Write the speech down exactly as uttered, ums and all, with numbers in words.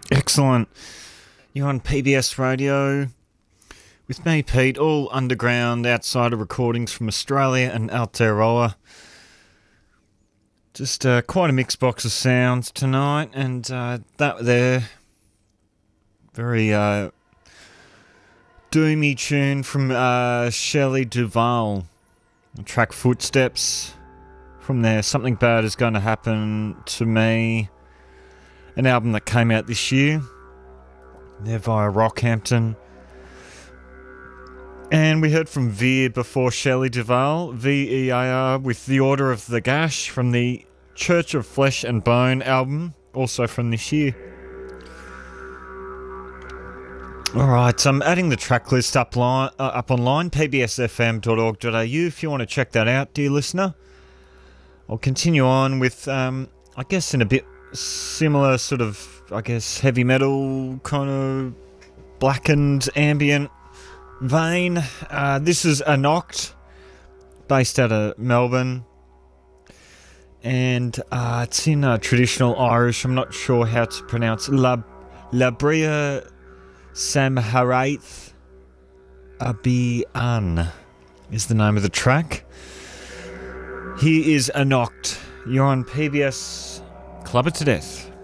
Excellent. You're on P B S Radio with me, Pete, all underground outsider recordings from Australia and Aotearoa. Just uh, quite a mixed box of sounds tonight, and uh, that there, very uh, doomy tune from uh, Shelley Duvall. The track Footsteps from there. Something Bad Is Going to Happen to Me. An album that came out this year. They're via Rockhampton. And we heard from Veer before Shelley Duvall, V E A R, with The Order of the Gash from the Church of Flesh and Bone album, also from this year. Alright, I'm adding the track list up, line, uh, up online, p b s f m dot org dot a u, if you want to check that out, dear listener. I'll continue on with, um, I guess, in a bit similar sort of, I guess, heavy metal, kind of blackened ambient vein. Uh, this is Anocht, based out of Melbourne, and uh, it's in uh, traditional Irish. I'm not sure how to pronounce La Labria Samharaith Abian is the name of the track. Here is Anocht. You're on P B S Club It To Death.